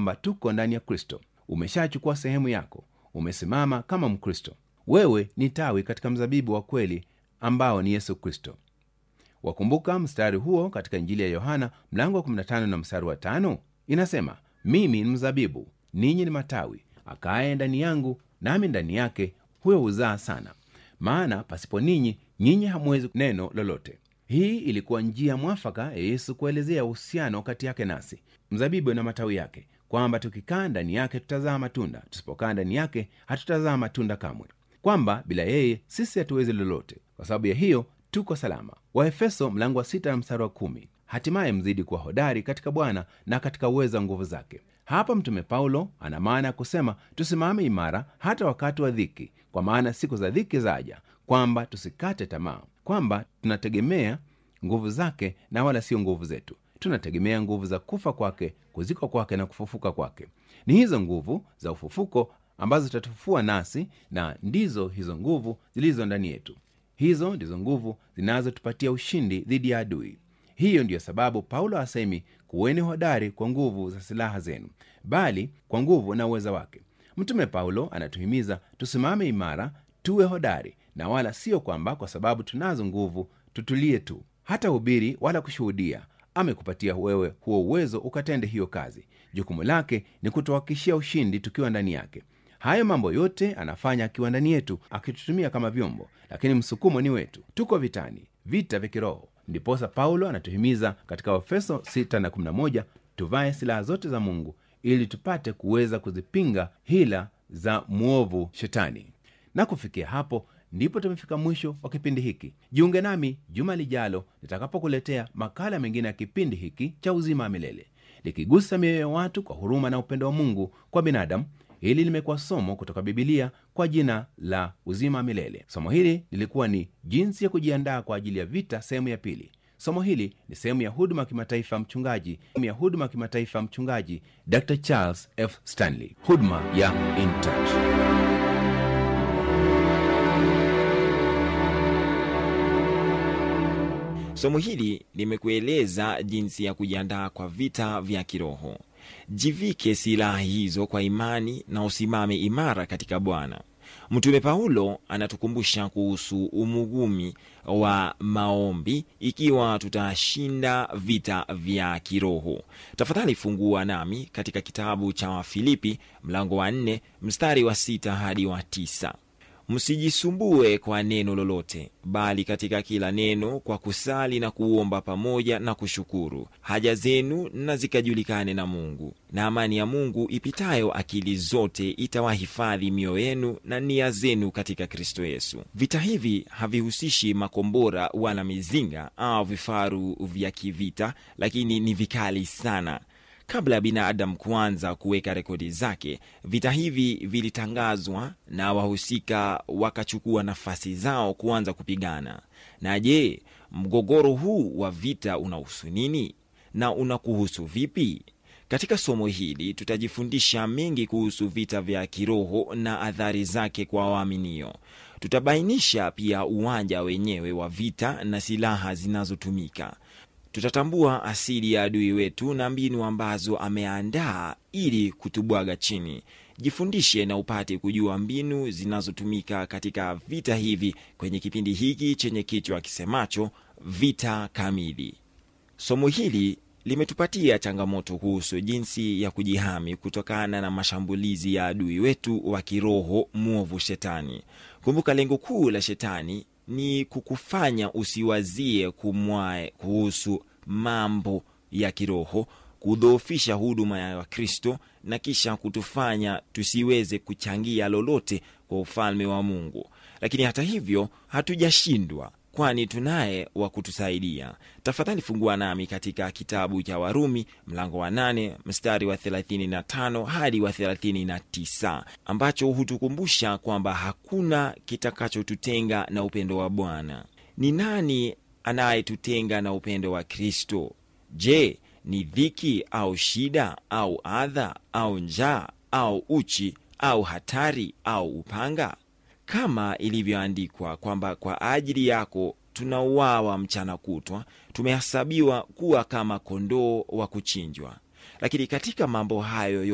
kwamba tuko ndani ya Kristo. Umeshachukua sehemu yako, umesimama kama Mkristo. Wewe ni tawi katika mzabibu wa kweli ambao ni Yesu Kristo. Wakumbuka mstari huo katika Injili ya Yohana mlango wa 15 na mstari wa 5, inasema, mimi ni mzabibu, ninyi ni matawi. Akaye ndani yangu nami ndani yake, huyo huzaa sana, maana pasipo ninyi, nyinyi hamwezi neno lolote. Hii ilikuwa njia mwafaka ya Yesu kuelezea uhusiano kati yake nasi, mzabibu na matawi yake, kwamba tukikaa ndani yake tutazaa matunda, tusipokaa ndani yake hatutazaa matunda kamwe, kwamba bila yeye sisi hatuwezi lolote. Kwa sababu ya hiyo tuko salama. Waefeso mlango wa 6 na mstari wa 10, hatimaye mzidi kuwa hodari katika Bwana na katika uwezo wa nguvu zake. Hapa Mtume Paulo ana maana ya kusema tusimame imara hata wakati wa dhiki, kwa maana siku za dhiki zaja, kwamba tusikate tamaa, kwamba tunategemea nguvu zake na wala sio nguvu zetu. Tunategemea nguvu za kufa kwake, kuzikwa kwake na kufufuka kwake. Ni hizo nguvu za ufufuko ambazo zitatufufua nasi, na ndizo hizo nguvu zilizo ndani yetu. Hizo ndizo nguvu zinazotupatia ushindi dhidi ya adui. Hiyo ndiyo sababu Paulo asemi kuweni hodari kwa nguvu za silaha zenu, bali kwa nguvu na uweza wake. Mtume Paulo anatuhimiza tusimame imara, tuwe hodari, na wala sio kwamba kwa sababu tunazo nguvu tutulie tu, hata hubiri wala kushuhudia. Amekupatia wewe huo uwezo ukatende hiyo kazi. Jukumu lake ni kutuhakikishia ushindi tukiwa ndani yake. Hayo mambo yote anafanya akiwa ndani yetu, akitutumia kama vyombo, lakini msukumo ni wetu. Tuko vitani, vita vya kiroho. Ndiposa Paulo anatuhimiza katika Efeso 6 na 11 tuvae silaha zote za Mungu ili tupate kuweza kuzipinga hila za muovu Shetani. Na kufikia hapo ndipo tumefika mwisho wa kipindi hiki. Jiunge nami juma lijalo nitakapokuletea makala mengine ya kipindi hiki cha uzima wa milele, likigusa mioyo ya watu kwa huruma na upendo wa Mungu kwa binadamu. Hili limekuwa somo kutoka Biblia kwa jina la uzima wa milele. Somo hili lilikuwa ni jinsi ya kujiandaa kwa ajili ya vita, sehemu ya pili. Somo hili ni sehemu ya huduma ya kimataifa mchungaji Dr. Charles F. Stanley, huduma ya In Touch. Somo hili limekueleza jinsi ya kujiandaa kwa vita vya kiroho. Jivike silaha hizo kwa imani na usimame imara katika Bwana. Mtume Paulo anatukumbusha kuhusu umugumi wa maombi ikiwa tutashinda vita vya kiroho. Tafadhali fungua nami katika kitabu cha Wafilipi mlango wa 4 mstari wa 6 hadi wa 9. Msijisumbue kwa neno lolote, bali katika kila neno kwa kusali na kuomba pamoja na kushukuru, haja zenu na zikajulikane na Mungu. Na amani ya Mungu ipitayo akili zote itawahifadhi mioyo yenu na nia zenu katika Kristo Yesu. Vita hivi havihusishi makombora wala mizinga au vifaru vya kivita, lakini ni vikali sana. Kabla ya binadamu kuanza kuweka rekodi zake, vita hivi vilitangazwa na wahusika wakachukua nafasi zao kuanza kupigana. Na je, mgogoro huu wa vita unahusu nini na unakuhusu vipi? Katika somo hili tutajifundisha mengi kuhusu vita vya kiroho na athari zake kwa waaminio. Tutabainisha pia uwanja wenyewe wa vita na silaha zinazotumika. Tutatambua asili ya adui wetu na mbinu ambazo ameandaa ili kutubwaga chini. Jifundishe na upate kujua mbinu zinazotumika katika vita hivi kwenye kipindi hiki chenye kichwa kisemacho Vita Kamili. Somo hili limetupatia changamoto kuhusu jinsi ya kujihami kutokana na mashambulizi ya adui wetu wa kiroho muovu Shetani. Kumbuka lengo kuu la Shetani ni kukufanya usiwazie kumwae kuhusu mambo ya kiroho, kudhoofisha huduma ya Kristo na kisha kutufanya tusiweze kuchangia lolote kwa ufalme wa Mungu. Lakini hata hivyo hatujashindwa, kwani tunaye wa kutusaidia. Tafadhali fungua nami katika kitabu cha Warumi mlango wa 8 mstari wa 35 hadi wa 39, ambacho hutukumbusha kwamba hakuna kitakachotutenga na upendo wa Bwana. Ni nani anayetutenga na upendo wa Kristo? Je, ni dhiki au shida au adha au njaa au uchi au hatari au upanga? Kama ilivyoandikwa kwamba kwa ajili yako tunauawa mchana kutwa, tumehesabiwa kuwa kama kondoo wa kuchinjwa. Lakini katika mambo hayo